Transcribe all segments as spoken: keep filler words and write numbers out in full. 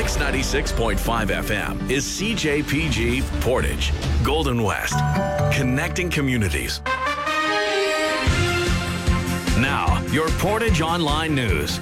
Mix ninety-six point five F M is C J P G Portage, Golden West, connecting communities. Now, your Portage Online News.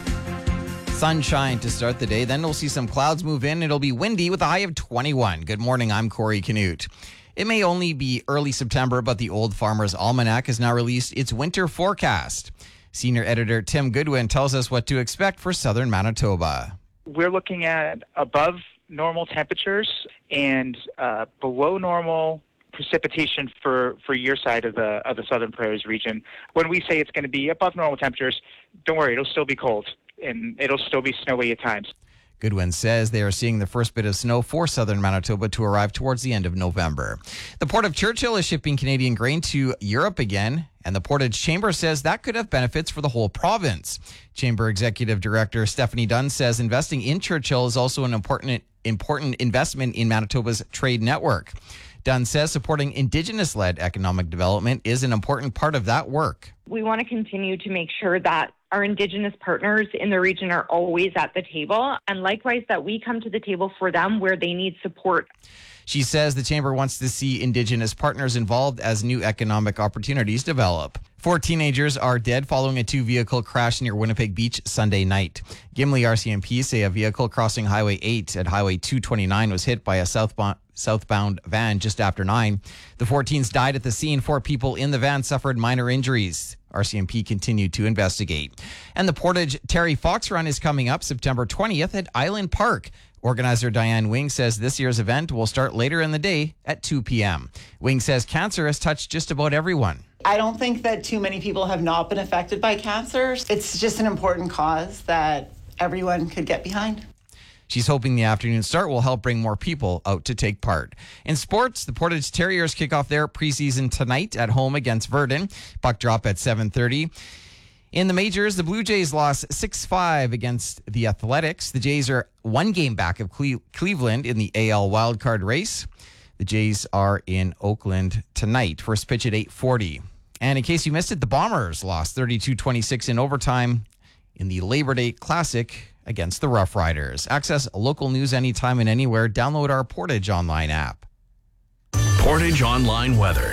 Sunshine to start the day, then we'll see some clouds move in. It'll be windy with a high of twenty-one. Good morning, I'm Corey Canute. It may only be early September, but the Old Farmer's Almanac has now released its winter forecast. Senior editor Tim Goodwin tells us what to expect for southern Manitoba. We're looking at above normal temperatures and uh, below normal precipitation for, for your side of the of the Southern Prairies region. When we say it's going to be above normal temperatures, don't worry, it'll still be cold and it'll still be snowy at times. Goodwin says they are seeing the first bit of snow for southern Manitoba to arrive towards the end of November. The Port of Churchill is shipping Canadian grain to Europe again, and the Portage Chamber says that could have benefits for the whole province. Chamber Executive Director Stephanie Dunn says investing in Churchill is also an important, important investment in Manitoba's trade network. Dunn says supporting Indigenous-led economic development is an important part of that work. We want to continue to make sure that our Indigenous partners in the region are always at the table, and likewise that we come to the table for them where they need support. She says the Chamber wants to see Indigenous partners involved as new economic opportunities develop. Four teenagers are dead following a two-vehicle crash near Winnipeg Beach Sunday night. Gimli R C M P say a vehicle crossing Highway eight at Highway two twenty-nine was hit by a southbound southbound van just after nine. The four teens died at the scene. Four people in the van suffered minor injuries. R C M P continued to investigate. And the Portage Terry Fox Run is coming up September twentieth at Island Park. Organizer Diane Wing says this year's event will start later in the day at two p.m. Wing says cancer has touched just about everyone. I don't think that too many people have not been affected by cancer. It's just an important cause that everyone could get behind. She's hoping the afternoon start will help bring more people out to take part. In sports, the Portage Terriers kick off their preseason tonight at home against Verdun. Puck drop at seven thirty. In the majors, the Blue Jays lost six five against the Athletics. The Jays are one game back of Cle- Cleveland in the A L wildcard race. The Jays are in Oakland tonight. First pitch at eight forty. And in case you missed it, the Bombers lost thirty-two twenty-six in overtime in the Labor Day Classic against the Rough Riders. Access local news anytime and anywhere. Download our Portage Online app. Portage Online weather.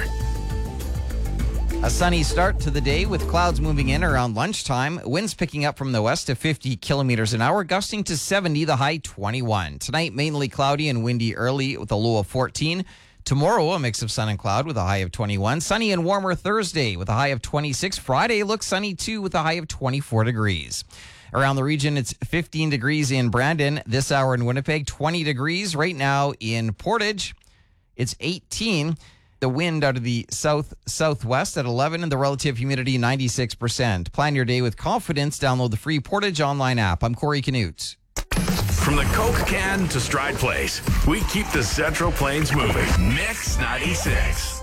A sunny start to the day with clouds moving in around lunchtime. Winds picking up from the west to fifty kilometers an hour, gusting to seventy, the high twenty-one. Tonight, mainly cloudy and windy early with a low of fourteen. Tomorrow, a mix of sun and cloud with a high of twenty-one. Sunny and warmer Thursday with a high of twenty-six. Friday looks sunny too with a high of twenty-four degrees. Around the region, it's fifteen degrees in Brandon. This hour in Winnipeg, twenty degrees. Right now in Portage, it's eighteen. The wind out of the south-southwest at eleven and the relative humidity ninety-six percent. Plan your day with confidence. Download the free Portage Online app. I'm Corey Canute. From the Coke can to Stride Place, we keep the Central Plains moving. Mix ninety-six.